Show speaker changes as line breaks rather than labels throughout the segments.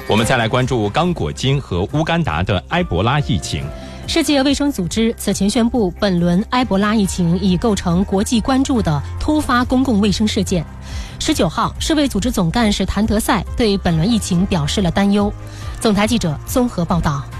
我们再来关注刚果金和乌干达的埃博拉疫情。
世界卫生组织此前宣布，本轮埃博拉疫情已构成国际关注的突发公共卫生事件。19号，世卫组织总干事谭德赛对本轮疫情表示了担忧。总台记者综合报道。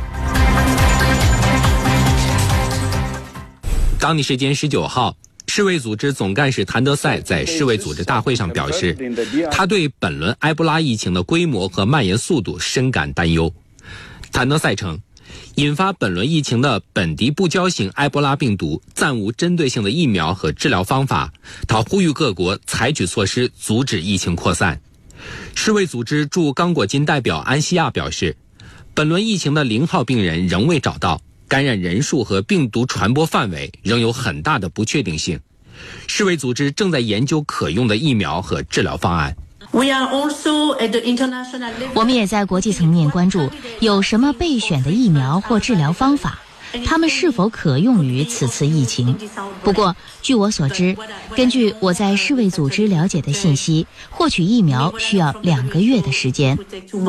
当地时间19号，世卫组织总干事谭德赛在世卫组织大会上表示，他对本轮埃博拉疫情的规模和蔓延速度深感担忧。谭德赛称，引发本轮疫情的本地不交型埃博拉病毒暂无针对性的疫苗和治疗方法，他呼吁各国采取措施阻止疫情扩散。世卫组织驻刚果金代表安西亚表示，本轮疫情的0号病人仍未找到，感染人数和病毒传播范围仍有很大的不确定性。世卫组织正在研究可用的疫苗和治疗方案。
我们也在国际层面关注有什么备选的疫苗或治疗方法，它们是否可用于此次疫情。不过据我所知，根据我在世卫组织了解的信息，获取疫苗需要2个月的时间。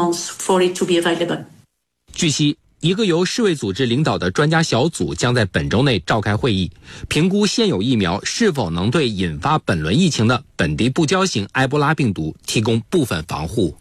据悉，一个由世卫组织领导的专家小组将在本周内召开会议，评估现有疫苗是否能对引发本轮疫情的本地不交型埃博拉病毒提供部分防护。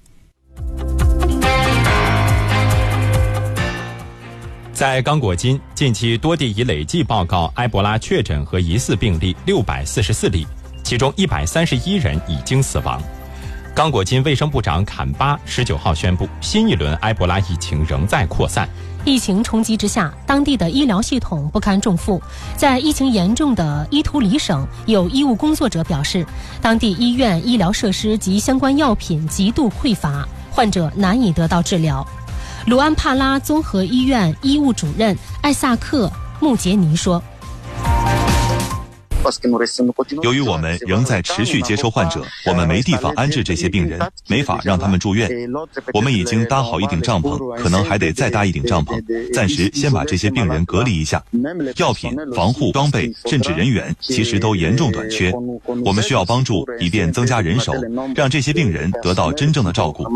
在刚果金，近期多地已累计报告埃博拉确诊和疑似病例644例，其中131人已经死亡。刚果金卫生部长坎巴19号宣布，新一轮埃博拉疫情仍在扩散。
疫情冲击之下，当地的医疗系统不堪重负。在疫情严重的伊图里省，有医务工作者表示，当地医院医疗设施及相关药品极度匮乏，患者难以得到治疗。鲁安帕拉综合医院医务主任艾萨克·穆杰尼说，
由于我们仍在持续接收患者，我们没地方安置这些病人，没法让他们住院。我们已经搭好一顶帐篷，可能还得再搭一顶帐篷，暂时先把这些病人隔离一下。药品、防护装备甚至人员其实都严重短缺，我们需要帮助，以便增加人手，让这些病人得到真正的照顾。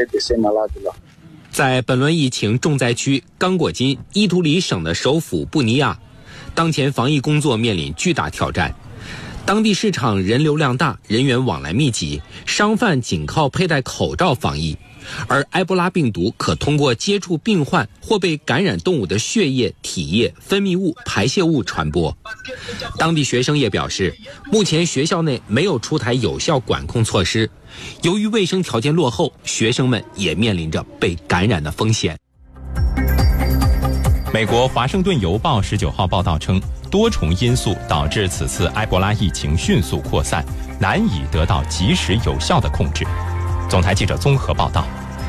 在本轮疫情重灾区刚果金伊图里省的首府布尼亚，当前防疫工作面临巨大挑战。当地市场人流量大，人员往来密集，商贩仅靠佩戴口罩防疫，而埃博拉病毒可通过接触病患或被感染动物的血液、体液、分泌物、排泄物传播。当地学生也表示，目前学校内没有出台有效管控措施，由于卫生条件落后，学生们也面临着被感染的风险。
美国华盛顿邮报19号报道称，多重因素导致此次埃博拉疫情迅速扩散，难以得到及时有效的控制。总台记者综合报道。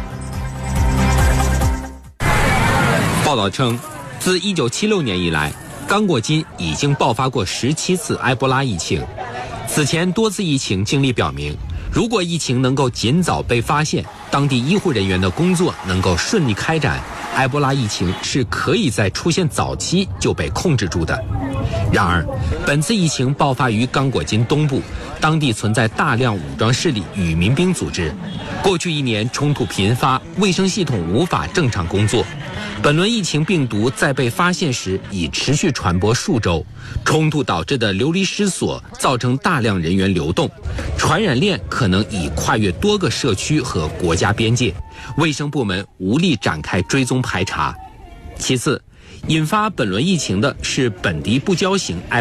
报道称，自1976年以来，刚果金已经爆发过17次埃博拉疫情。此前多次疫情经历表明，如果疫情能够尽早被发现，当地医护人员的工作能够顺利开展，埃博拉疫情是可以在出现早期就被控制住的。然而，本次疫情爆发于刚果金东部，当地存在大量武装势力与民兵组织。过去1年冲突频发，卫生系统无法正常工作。本轮疫情病毒在被发现时已持续传播数周，冲突导致的流离失所造成大量人员流动，传染链可能已跨越多个社区和国家边界，卫生部门无力展开追踪排查。其次，引发本轮疫情的是本地不交型